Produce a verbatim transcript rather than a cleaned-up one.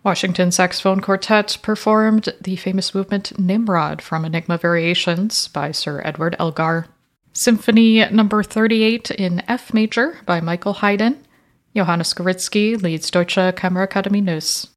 Washington Saxophone Quartet performed the famous movement Nimrod from Enigma Variations by Sir Edward Elgar. Symphony number thirty-eight in F major by Michael Haydn. Johannes Gorizki leads Deutsche Kammerakademie Neuss.